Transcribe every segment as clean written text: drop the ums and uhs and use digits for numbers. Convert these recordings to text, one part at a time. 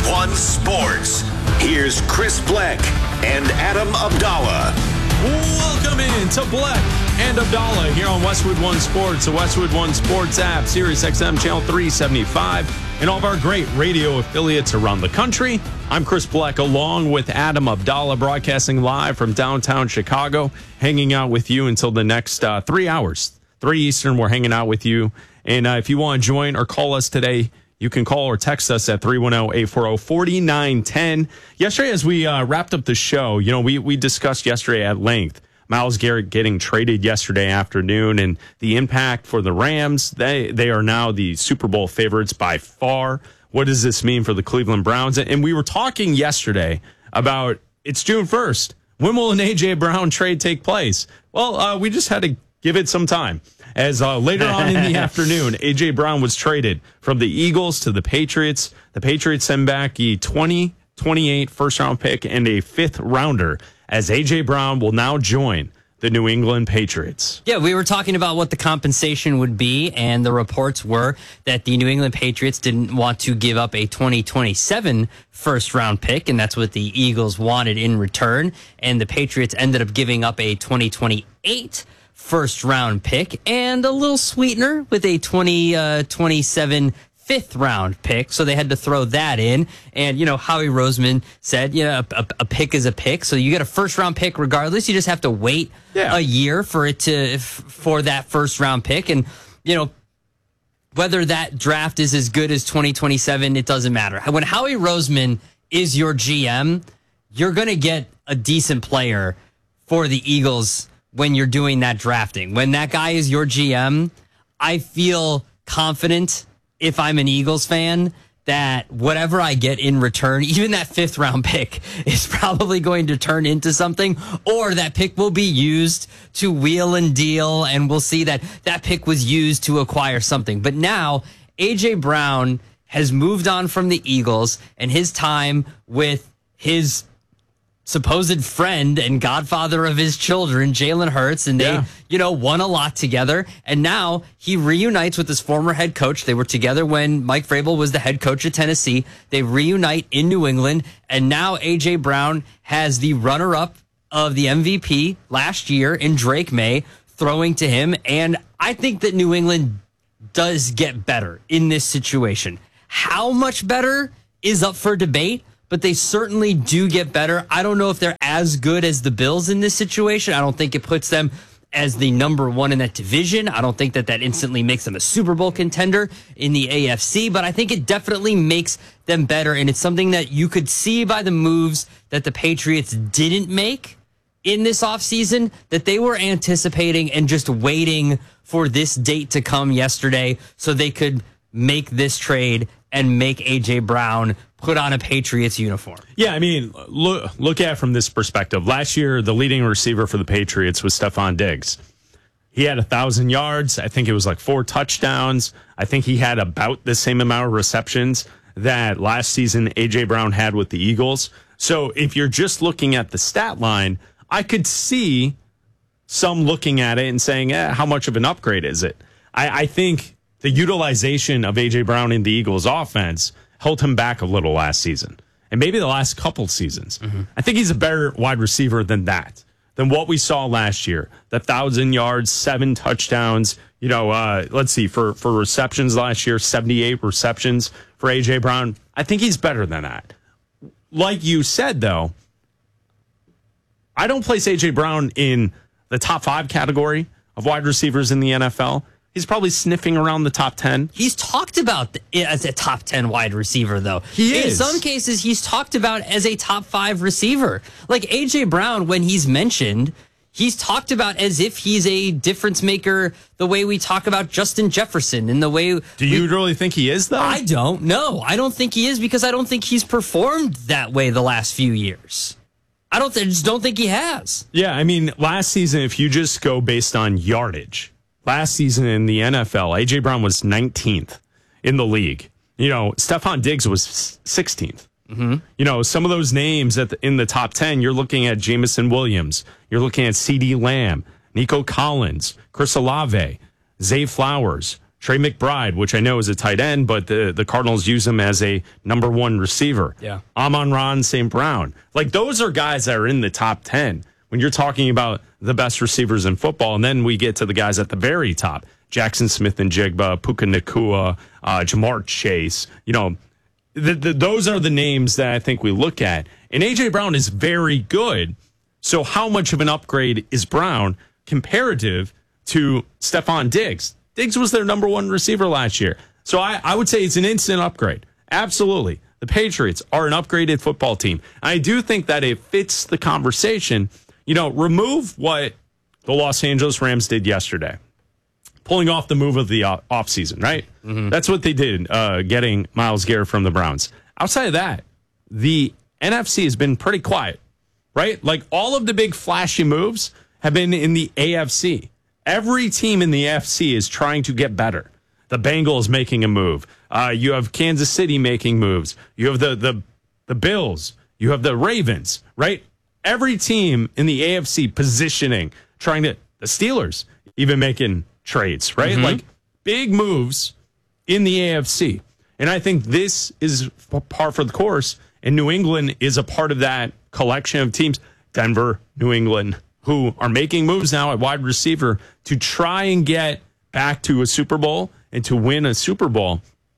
One Sports. Here's Chris Bleck and Adam Abdallah. Welcome in to Bleck and Abdallah here on Westwood One Sports, the Westwood One Sports app, Sirius XM Channel 375, and all of our great radio affiliates around the country. I'm Chris Bleck along with Adam Abdallah, broadcasting live from downtown Chicago, hanging out with you until the next 3 hours. 3 Eastern, we're hanging out with you. And if you want to join or call us today, you can call or text us at 310-840-4910. Yesterday, as we wrapped up the show, we discussed yesterday at length Myles Garrett getting traded yesterday afternoon and the impact for the Rams. They are now the Super Bowl favorites by far. What does this mean for the Cleveland Browns? And we were talking yesterday about it's June 1st. When will an A.J. Brown trade take place? Well, we just had to give it some time. As later on in the afternoon, A.J. Brown was traded from the Eagles to the Patriots. The Patriots send back a 2028 first-round pick and a fifth-rounder, as A.J. Brown will now join the New England Patriots. Yeah, we were talking about what the compensation would be, and the reports were that the New England Patriots didn't want to give up a 2027 first-round pick, and that's what the Eagles wanted in return. And the Patriots ended up giving up a 2028 first-round pick and a little sweetener with a 2027 fifth-round pick, so they had to throw that in. And, Howie Roseman said, a pick is a pick, so you get a first-round pick regardless. You just have to wait a year for that first-round pick. And, whether that draft is as good as 2027, it doesn't matter. When Howie Roseman is your GM, you're going to get a decent player for the Eagles when you're doing that drafting. When that guy is your GM, I feel confident, if I'm an Eagles fan, that whatever I get in return, even that fifth round pick, is probably going to turn into something, or that pick will be used to wheel and deal, and we'll see that pick was used to acquire something. But now, A.J. Brown has moved on from the Eagles, and his time with his supposed friend and godfather of his children, Jalen Hurts, and they, won a lot together. And now he reunites with his former head coach. They were together when Mike Vrabel was the head coach at Tennessee. They reunite in New England, and now A.J. Brown has the runner-up of the MVP last year in Drake May throwing to him. And I think that New England does get better in this situation. How much better is up for debate, but they certainly do get better. I don't know if they're as good as the Bills in this situation. I don't think it puts them as the number one in that division. I don't think that instantly makes them a Super Bowl contender in the AFC, but I think it definitely makes them better, and it's something that you could see by the moves that the Patriots didn't make in this offseason, that they were anticipating and just waiting for this date to come yesterday so they could make this trade and make A.J. Brown put on a Patriots uniform. Yeah, I mean, look at it from this perspective. Last year, the leading receiver for the Patriots was Stephon Diggs. He had 1,000 yards. I think it was like 4 touchdowns. I think he had about the same amount of receptions that last season A.J. Brown had with the Eagles. So if you're just looking at the stat line, I could see some looking at it and saying, how much of an upgrade is it? I think the utilization of A.J. Brown in the Eagles offense held him back a little last season, and maybe the last couple seasons. Mm-hmm. I think he's a better wide receiver than what we saw last year. The 1,000 yards, 7 touchdowns. Let's see, for receptions last year, 78 receptions for A.J. Brown. I think he's better than that. Like you said, though, I don't place A.J. Brown in the top 5 category of wide receivers in the NFL. He's probably sniffing around the top 10. He's talked about as a top 10 wide receiver, though. He is. In some cases, he's talked about as a top 5 receiver. Like A.J. Brown, when he's mentioned, he's talked about as if he's a difference maker the way we talk about Justin Jefferson and the way... Do you really think he is, though? I don't know. I don't think he is because I don't think he's performed that way the last few years. I just don't think he has. Yeah, I mean, last season, if you just go based on yardage, last season in the NFL, A.J. Brown was 19th in the league. Stephon Diggs was 16th. Mm-hmm. Some of those names in the top 10, you're looking at Jameson Williams. You're looking at CeeDee Lamb, Nico Collins, Chris Olave, Zay Flowers, Trey McBride, which I know is a tight end, but the Cardinals use him as a number 1 receiver. Yeah. Amon-Ra St. Brown. Like, those are guys that are in the top 10 when you're talking about the best receivers in football. And then we get to the guys at the very top. Jackson Smith and Jigba, Puka Nacua, Jamar Chase. You know, those are the names that I think we look at. And A.J. Brown is very good. So how much of an upgrade is Brown comparative to Stephon Diggs? Diggs was their number 1 receiver last year. So I would say it's an instant upgrade. Absolutely. The Patriots are an upgraded football team. I do think that it fits the conversation. You know, remove what the Los Angeles Rams did yesterday, pulling off the move of the offseason, right? Mm-hmm. That's what they did, getting Myles Garrett from the Browns. Outside of that, the NFC has been pretty quiet, right? Like, all of the big flashy moves have been in the AFC. Every team in the AFC is trying to get better. The Bengals making a move. You have Kansas City making moves. You have the Bills. You have the Ravens, right? Every team in the AFC positioning, the Steelers even making trades, right? Mm-hmm. Like, big moves in the AFC. And I think this is par for the course, and New England is a part of that collection of teams. Denver, New England, who are making moves now at wide receiver to try and get back to a Super Bowl and to win a Super Bowl.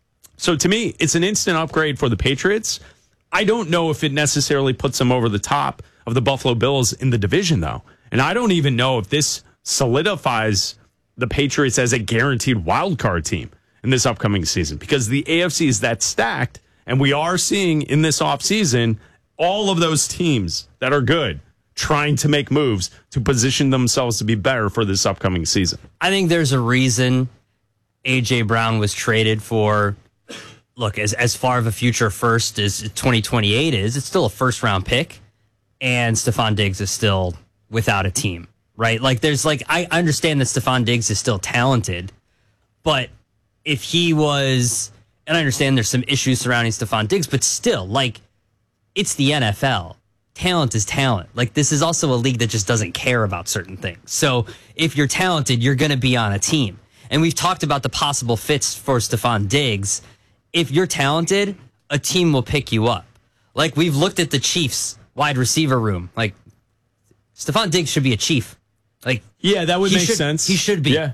So to me, it's an instant upgrade for the Patriots. I don't know if it necessarily puts them over the top of the Buffalo Bills in the division, though. And I don't even know if this solidifies the Patriots as a guaranteed wild card team in this upcoming season, because the AFC is that stacked, and we are seeing in this offseason all of those teams that are good trying to make moves to position themselves to be better for this upcoming season. I think there's a reason A.J. Brown was traded for, look, as far of a future first as 2028 is, it's still a first-round pick, and Stephon Diggs is still without a team, right? Like, I understand that Stephon Diggs is still talented, but if he was, and I understand there's some issues surrounding Stephon Diggs, but still, like, it's the NFL. Talent is talent. Like, this is also a league that just doesn't care about certain things. So if you're talented, you're going to be on a team. And we've talked about the possible fits for Stephon Diggs. If you're talented, a team will pick you up. Like, we've looked at the Chiefs wide receiver room. Like, Stephon Diggs should be a Chief. Like, yeah, that would make sense. He should be. Yeah.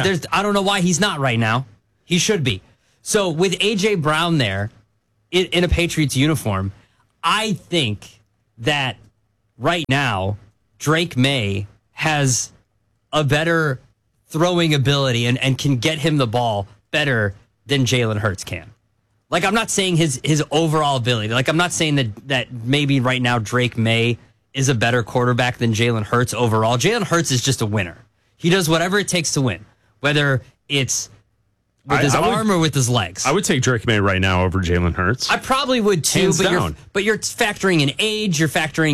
I don't know why he's not right now. He should be. So with A.J. Brown there in a Patriots uniform, I think that right now Drake May has a better throwing ability and can get him the ball better than Jalen Hurts can. Like, I'm not saying his overall ability. Like, I'm not saying that maybe right now Drake May is a better quarterback than Jalen Hurts overall. Jalen Hurts is just a winner. He does whatever it takes to win, whether it's with his arm or with his legs. I would take Drake May right now over Jalen Hurts. I probably would too, Hands down. But you're factoring in age, you're factoring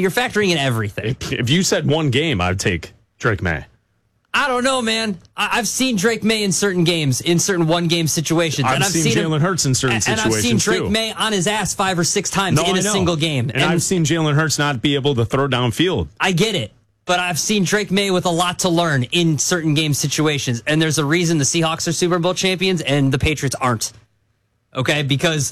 in everything. If you said one game, I'd take Drake May. I don't know, man. I've seen Drake May in certain games, in certain one-game situations. I've seen Jalen Hurts in certain situations, and I've seen Drake too. May on his ass 5 or 6 times in a single game. And I've seen Jalen Hurts not be able to throw downfield. I get it. But I've seen Drake May with a lot to learn in certain game situations. And there's a reason the Seahawks are Super Bowl champions and the Patriots aren't. Okay? Because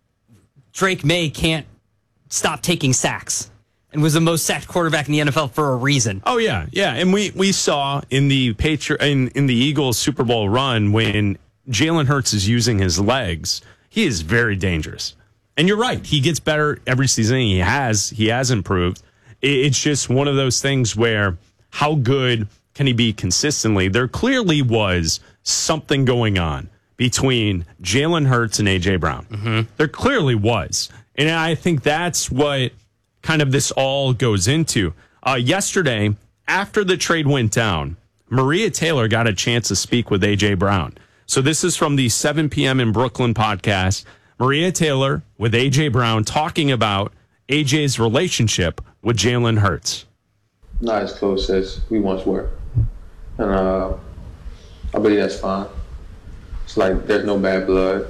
Drake May can't stop taking sacks and was the most sacked quarterback in the NFL for a reason. Oh, yeah. Yeah. And we saw in the in the Eagles Super Bowl run, when Jalen Hurts is using his legs, he is very dangerous. And you're right. He gets better every season. He has improved. It's just one of those things where how good can he be consistently? There clearly was something going on between Jalen Hurts and A.J. Brown. Mm-hmm. There clearly was. And I think that's what kind of this all goes into. Yesterday, after the trade went down, Maria Taylor got a chance to speak with A.J. Brown. So this is from the 7 p.m. in Brooklyn podcast. Maria Taylor with A.J. Brown talking about A.J.'s relationship with Jalen Hurts. Not as close as we once were. And I believe that's fine. It's like there's no bad blood.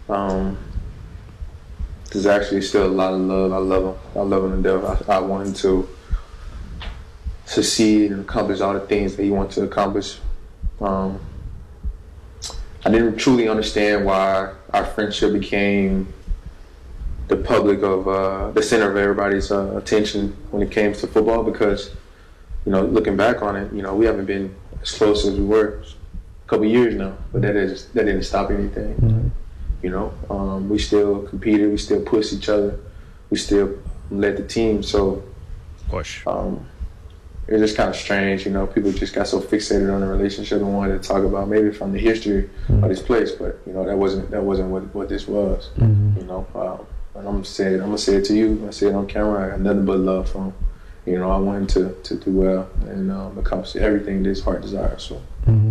There's actually still a lot of love. I love him. I love him to death. I want him to succeed and accomplish all the things that he wants to accomplish. I didn't truly understand why our friendship became the public of the center of everybody's attention when it came to football, because, you know, looking back on it, you know, we haven't been as close as we were a couple of years now, but that didn't stop anything. Mm-hmm. You know, we still competed, we still pushed each other, we still led the team. So Push. it was just kind of strange, you know. People just got so fixated on the relationship and wanted to talk about maybe from the history of this place, but you know that wasn't what this was. You know, and I'm gonna say it to you. I say it on camera. I got nothing but love for him. You know, I want him to do well and accomplish everything that his heart desires. So.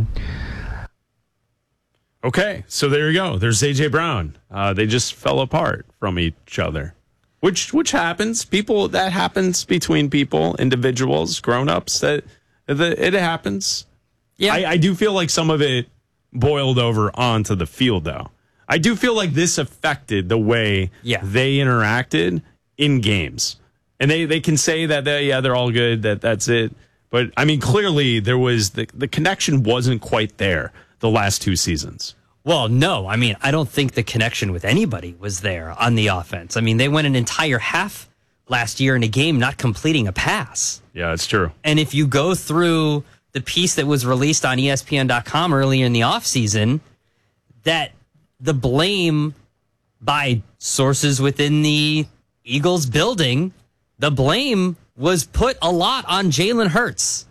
Okay, so there you go. There's AJ Brown. They just fell apart from each other, which happens. That happens between people, individuals, grown-ups. That it happens. Yeah. I do feel like some of it boiled over onto the field, though. I do feel like this affected the way they interacted in games, and they can say that they're all good. That's it. But I mean, clearly there was the connection wasn't quite there the last 2 seasons. Well, no. I mean, I don't think the connection with anybody was there on the offense. I mean, they went an entire half last year in a game not completing a pass. Yeah, that's true. And if you go through the piece that was released on ESPN.com earlier in the offseason, that the blame by sources within the Eagles building, the blame was put a lot on Jalen Hurts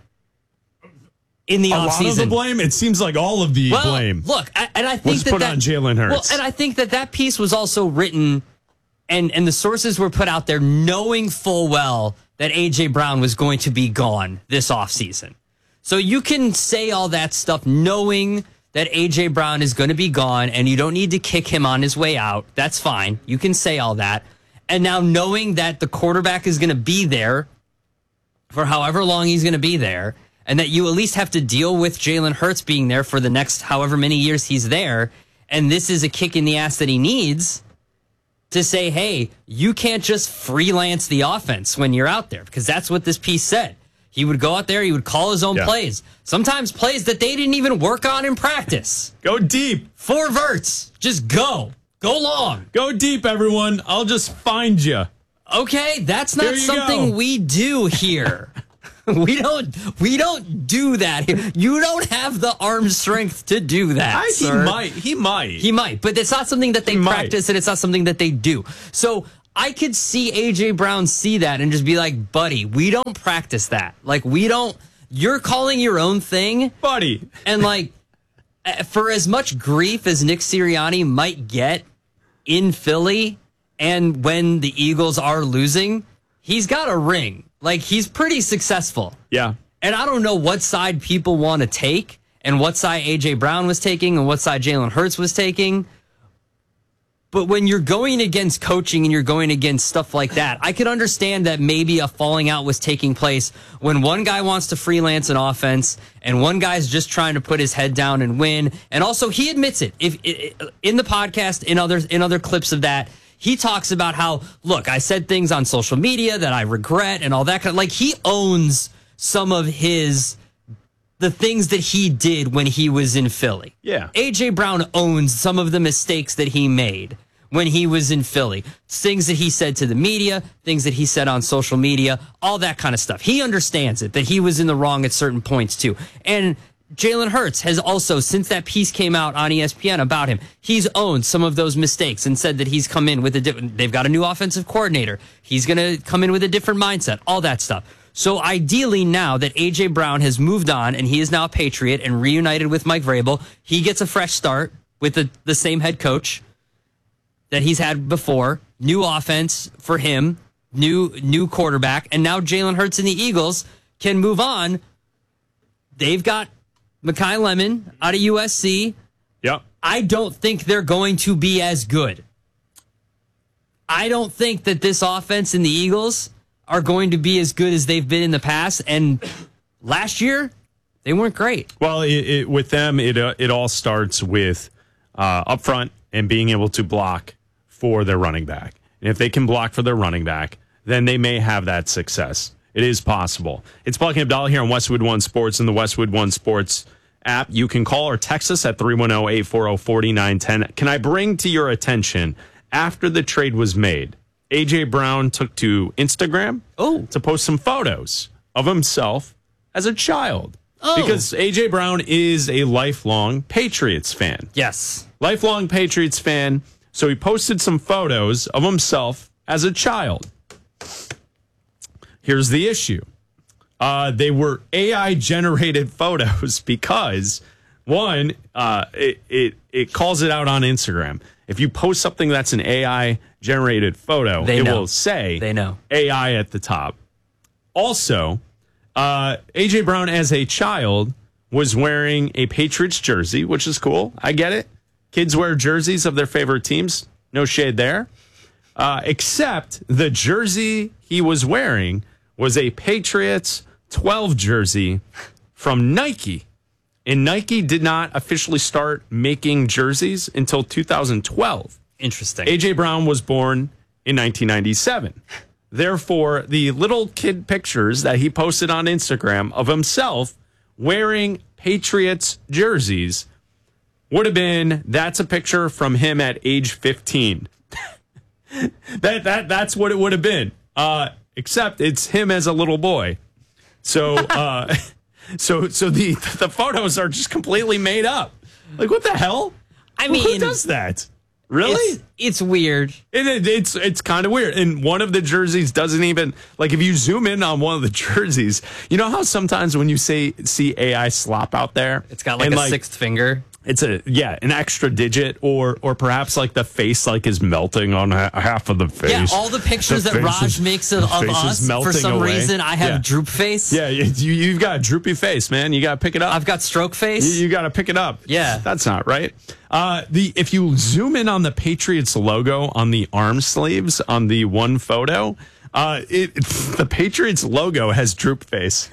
in the offseason. A lot of the blame? It seems like all of the blame. Look, and I think was put on Jalen Hurts. Well, and I think that piece was also written, and the sources were put out there knowing full well that A.J. Brown was going to be gone this offseason. So you can say all that stuff knowing that A.J. Brown is going to be gone, and you don't need to kick him on his way out. That's fine. You can say all that. And now knowing that the quarterback is going to be there for however long he's going to be there, and that you at least have to deal with Jalen Hurts being there for the next however many years he's there, and this is a kick in the ass that he needs to say, hey, you can't just freelance the offense when you're out there, because that's what this piece said. He would go out there, he would call his own plays, sometimes plays that they didn't even work on in practice. Go deep. 4 verts. Just go long. Go deep, everyone. I'll just find you. Okay, that's not something we do here. We don't do that here. You don't have the arm strength to do that, sir. He might. But it's not something that they practice, and it's not something that they do. So I could see A.J. Brown see that and just be like, buddy, we don't practice that. Like, you're calling your own thing. Buddy. And like, for as much grief as Nick Sirianni might get in Philly, and when the Eagles are losing, he's got a ring. Like, he's pretty successful. Yeah. And I don't know what side people want to take and what side A.J. Brown was taking and what side Jalen Hurts was taking. But when you're going against coaching and you're going against stuff like that, I could understand that maybe a falling out was taking place when one guy wants to freelance an offense and one guy's just trying to put his head down and win. And also, he admits it. In the podcast, in other clips of that, he talks about how, look, I said things on social media that I regret and all that kind of, like, he owns some of the things that he did when he was in Philly. Yeah. A.J. Brown owns some of the mistakes that he made when he was in Philly. Things that he said to the media, things that he said on social media, all that kind of stuff. He understands it, that he was in the wrong at certain points too. And Jalen Hurts has also, since that piece came out on ESPN about him, he's owned some of those mistakes and said that he's come in with they've got a new offensive coordinator. He's going to come in with a different mindset, all that stuff. So ideally now that A.J. Brown has moved on and he is now a Patriot and reunited with Mike Vrabel, he gets a fresh start with the same head coach that he's had before, new offense for him, new quarterback, and now Jalen Hurts and the Eagles can move on. They've got Mekhi Lemon out of USC. Yep. I don't think they're going to be as good. I don't think that this offense and the Eagles are going to be as good as they've been in the past. And last year, they weren't great. Well, with them, it all starts with up front and being able to block for their running back. And if they can block for their running back, then they may have that success. It is possible. It's Buck and Abdallah here on Westwood One Sports and the Westwood One Sports app. You can call or text us at 310-840-4910. Can I bring to your attention, after the trade was made, A.J. Brown took to Instagram to post some photos of himself as a child. Because A.J. Brown is a lifelong Patriots fan. Yes. Lifelong Patriots fan. So he posted some photos of himself as a child. Here's the issue. They were AI-generated photos because, one, it calls it out on Instagram. If you post something that's an AI-generated photo, will say AI at the top. Also, A.J. Brown as a child was wearing a Patriots jersey, which is cool. I get it. Kids wear jerseys of their favorite teams. No shade there. Except the jersey he was wearing was a Patriots 12 jersey from Nike. And Nike did not officially start making jerseys until 2012. Interesting. A.J. Brown was born in 1997. Therefore, the little kid pictures that he posted on Instagram of himself wearing Patriots jerseys would have been, that's a picture from him at age 15. That's what it would have been. Except it's him as a little boy. So the photos are just completely made up. Like, what the hell? I mean, who does that? Really? It's weird. It's kind of weird. And one of the jerseys doesn't even, like, if you zoom in on one of the jerseys, you know how sometimes when you see AI slop out there, it's got like a sixth finger. It's an extra digit, or perhaps like the face is melting on half of the face. Yeah, all the pictures that Raj makes of us, for some reason, I have droop face. Yeah, you've got a droopy face, man. You got to pick it up. I've got stroke face. You got to pick it up. Yeah. That's not right. If you zoom in on the Patriots logo on the arm sleeves on the one photo, the Patriots logo has droop face.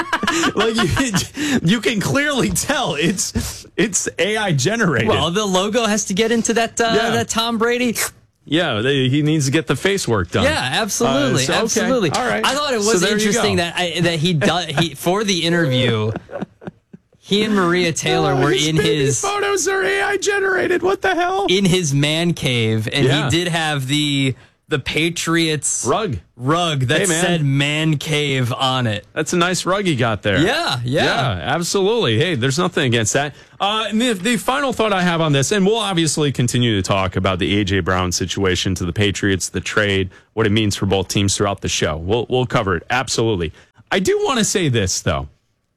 You can clearly tell it's AI generated. Well, the logo has to get into that Tom Brady. Yeah, he needs to get the face work done. Yeah, absolutely, absolutely. All right. I thought it was interesting that he for the interview. He and Maria Taylor were in his photos are AI generated. What the hell? In his man cave, and he did have the Patriots rug that said "man cave" on it. That's a nice rug he got there. Yeah, absolutely. Hey, there's nothing against that. And the final thought I have on this, and we'll obviously continue to talk about the A.J. Brown situation to the Patriots, the trade, what it means for both teams throughout the show. We'll cover it absolutely. I do want to say this though.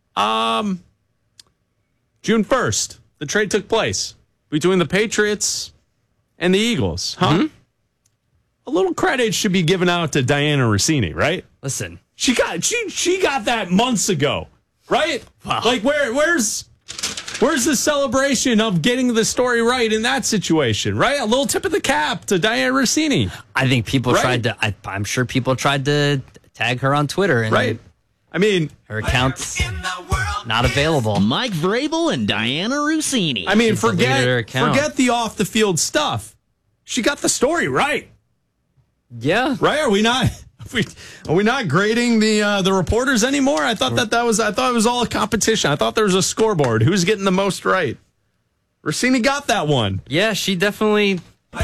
June 1st, the trade took place between the Patriots and the Eagles. Mm-hmm. A little credit should be given out to Diana Rossini, right? Listen, she got that months ago, right? Wow. Like where's the celebration of getting the story right in that situation, right? A little tip of the cap to Diana Rossini. I think people tried to. I'm sure people tried to tag her on Twitter, and right. I mean, her account's not available. Mike Vrabel and Diana Rossini. I mean, forget the off the field stuff. She got the story right. Yeah. Right? Are we not grading the reporters anymore? I thought it was all a competition. I thought there was a scoreboard. Who's getting the most right? Rossini got that one. Yeah, she definitely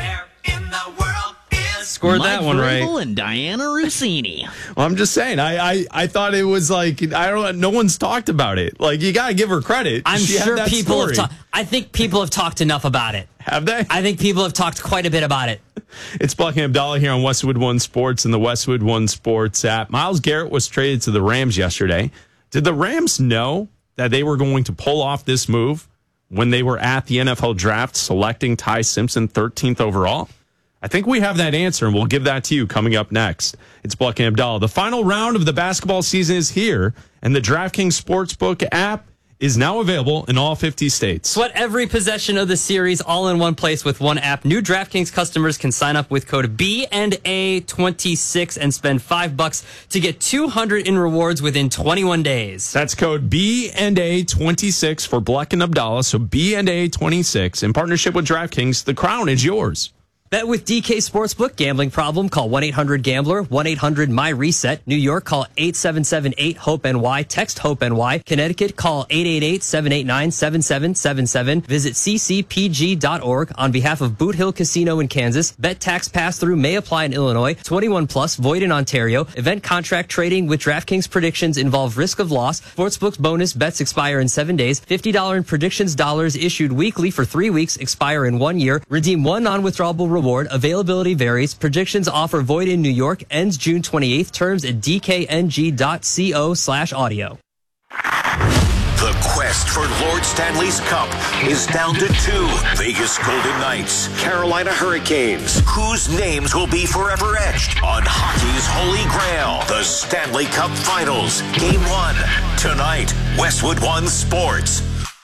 scored Mike that one Vrabel right. And Diana Rossini. Well, I'm just saying. I thought it was like no one's talked about it. Like, you got to give her credit. I'm sure people have talked. I think people have talked enough about it. Have they? I think people have talked quite a bit about it. It's Black and Abdallah here on Westwood One Sports and the Westwood One Sports app. Myles Garrett was traded to the Rams yesterday. Did the Rams know that they were going to pull off this move when they were at the NFL draft selecting Ty Simpson 13th overall? I think we have that answer, and we'll give that to you coming up next. It's Black and Abdallah. The final round of the basketball season is here, and the DraftKings Sportsbook app is now available in all 50 states. Sweat every possession of the series all in one place with one app. New DraftKings customers can sign up with code B&A26 and spend $5 to get $200 in rewards within 21 days. That's code B&A26 for Black and Abdallah. So B&A26 in partnership with DraftKings. The crown is yours. Bet with DK Sportsbook. Gambling problem? Call 1-800-GAMBLER, 1-800-MY-RESET. New York, call 877-8-HOPE-NY. Text HOPE-NY. Connecticut, call 888-789-7777. Visit ccpg.org. On behalf of Boot Hill Casino in Kansas, bet tax pass-through may apply in Illinois. 21 plus, void in Ontario. Event contract trading with DraftKings predictions involve risk of loss. Sportsbook's bonus bets expire in 7 days. $50 in predictions dollars issued weekly for 3 weeks, expire in 1 year. Redeem one non-withdrawable reward. Availability varies. Predictions offer void in New York. Ends June 28th. Terms at dkng.co/audio. The quest for Lord Stanley's Cup is down to 2. Vegas Golden Knights, Carolina Hurricanes. Whose names will be forever etched on hockey's holy grail? The Stanley Cup Finals. Game 1. Tonight, Westwood One Sports.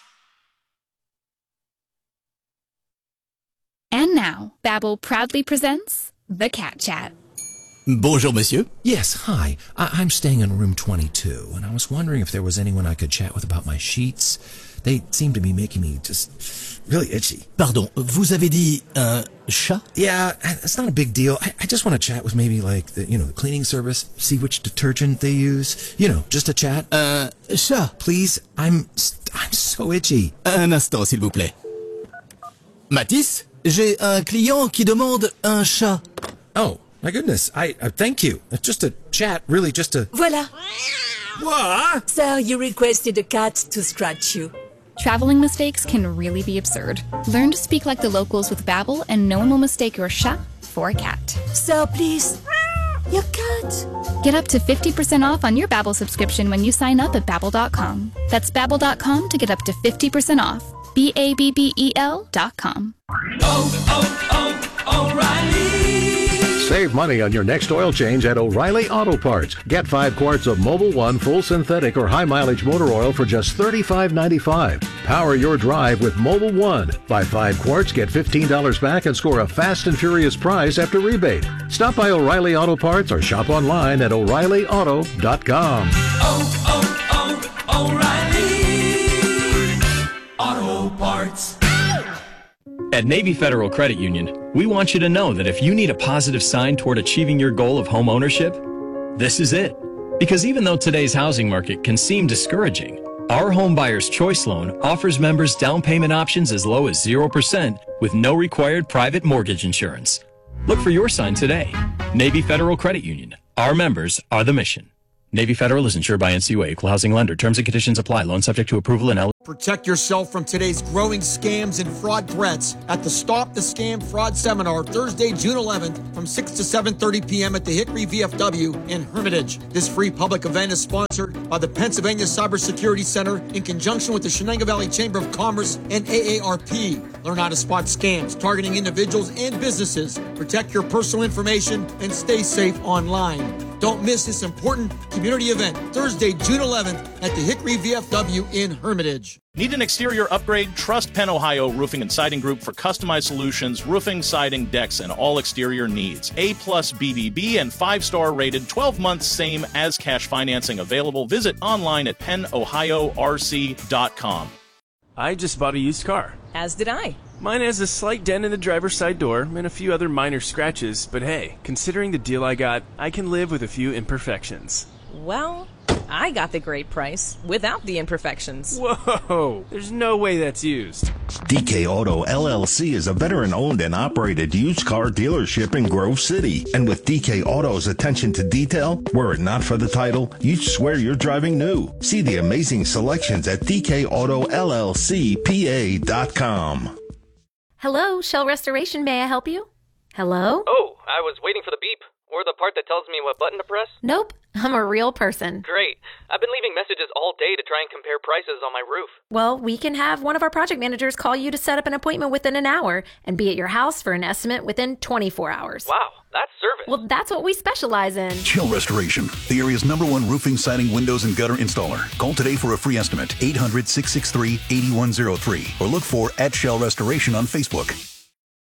And now, Babbel proudly presents The Cat Chat. Bonjour, monsieur. Yes, hi. I'm staying in room 22, and I was wondering if there was anyone I could chat with about my sheets. They seem to be making me just really itchy. Pardon, vous avez dit un chat? Yeah, it's not a big deal. I just want to chat with maybe like the cleaning service, see which detergent they use. Just a chat. Chat. Please, I'm so itchy. Un instant, s'il vous plaît. Mathis, j'ai un client qui demande un chat. Oh. My goodness, I thank you. It's just a chat, really just a... Voilà. What? Sir, you requested a cat to scratch you. Traveling mistakes can really be absurd. Learn to speak like the locals with Babbel, and no one will mistake your chat for a cat. Sir, please. Your cat. Get up to 50% off on your Babbel subscription when you sign up at Babbel.com. That's Babbel.com to get up to 50% off. BABBEL.com. O'Reilly. Save money on your next oil change at O'Reilly Auto Parts. Get 5 quarts of Mobil 1 full synthetic or high mileage motor oil for just $35.95. Power your drive with Mobil 1. Buy 5 quarts, get $15 back, and score a fast and furious prize after rebate. Stop by O'Reilly Auto Parts or shop online at O'ReillyAuto.com. O'Reilly Auto Parts. At Navy Federal Credit Union, we want you to know that if you need a positive sign toward achieving your goal of home ownership, this is it. Because even though today's housing market can seem discouraging, our Home Buyer's Choice Loan offers members down payment options as low as 0% with no required private mortgage insurance. Look for your sign today. Navy Federal Credit Union. Our members are the mission. Navy Federal is insured by NCUA, equal housing lender. Terms and conditions apply. Loan subject to approval and eligibility. Protect yourself from today's growing scams and fraud threats at the Stop the Scam Fraud Seminar, Thursday, June 11th from 6 to 7:30 p.m. at the Hickory VFW in Hermitage. This free public event is sponsored by the Pennsylvania Cybersecurity Center in conjunction with the Shenango Valley Chamber of Commerce and AARP. Learn how to spot scams targeting individuals and businesses. Protect your personal information and stay safe online. Don't miss this important community event, Thursday, June 11th at the Hickory VFW in Hermitage. Need an exterior upgrade? Trust Penn Ohio Roofing and Siding Group for customized solutions, roofing, siding, decks, and all exterior needs. A+ BBB and 5-star rated, 12 months same as cash financing available. Visit online at pennohiorc.com. I just bought a used car. As did I. Mine has a slight dent in the driver's side door and a few other minor scratches, but hey, considering the deal I got, I can live with a few imperfections. Well, I got the great price without the imperfections. Whoa, there's no way that's used. DK Auto LLC is a veteran-owned and operated used car dealership in Grove City. And with DK Auto's attention to detail, were it not for the title, you'd swear you're driving new. See the amazing selections at DKAutoLLCPA.com. Hello, Shell Restoration. May I help you? Hello? Oh, I was waiting for the beep. Or the part that tells me what button to press? Nope, I'm a real person. Great. I've been leaving messages all day to try and compare prices on my roof. Well, we can have one of our project managers call you to set up an appointment within an hour and be at your house for an estimate within 24 hours. Wow, that's service. Well, that's what we specialize in. Shell Restoration, the area's #1 roofing, siding, windows, and gutter installer. Call today for a free estimate, 800-663-8103, or look for @Shell Restoration on Facebook.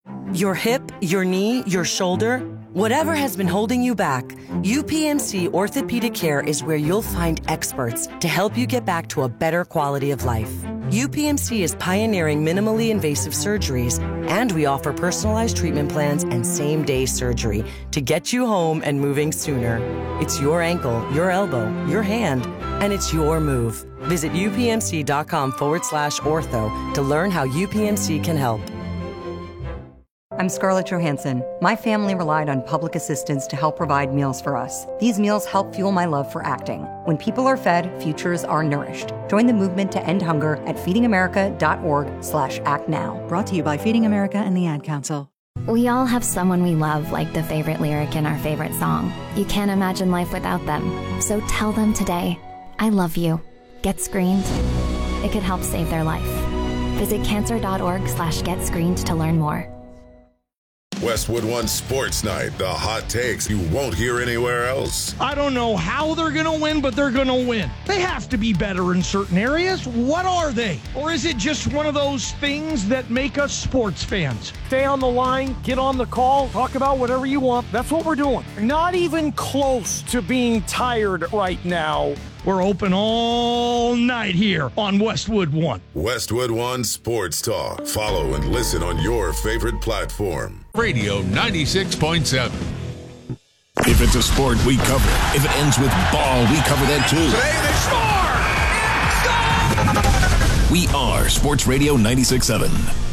Your hip, your knee, your shoulder, whatever has been holding you back, UPMC Orthopedic Care is where you'll find experts to help you get back to a better quality of life. UPMC is pioneering minimally invasive surgeries, and we offer personalized treatment plans and same-day surgery to get you home and moving sooner. It's your ankle, your elbow, your hand, and it's your move. Visit upmc.com/ortho to learn how UPMC can help. I'm Scarlett Johansson. My family relied on public assistance to help provide meals for us. These meals help fuel my love for acting. When people are fed, futures are nourished. Join the movement to end hunger at feedingamerica.org/actnow. Brought to you by Feeding America and the Ad Council. We all have someone we love, like the favorite lyric in our favorite song. You can't imagine life without them. So tell them today, I love you. Get screened. It could help save their life. Visit cancer.org/getscreened to learn more. Westwood One Sports Night, the hot takes you won't hear anywhere else. I don't know how they're going to win, but they're going to win. They have to be better in certain areas. What are they? Or is it just one of those things that make us sports fans? Stay on the line, get on the call, talk about whatever you want. That's what we're doing. Not even close to being tired right now. We're open all night here on Westwood One. Westwood One Sports Talk. Follow and listen on your favorite platform. Radio 96.7. If it's a sport, we cover it. If it ends with ball, we cover that too. Today they score! We are Sports Radio 96.7.